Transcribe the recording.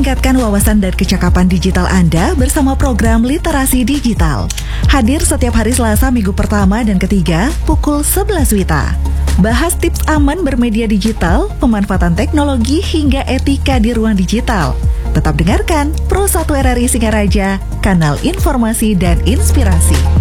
tingkatkan wawasan dan kecakapan digital Anda bersama program Literasi Digital. Hadir setiap hari Selasa minggu pertama dan ketiga pukul 11 WITA. Bahas tips aman bermedia digital, pemanfaatan teknologi hingga etika di ruang digital. Tetap dengarkan Pro 1 RRI Singaraja, kanal informasi dan inspirasi.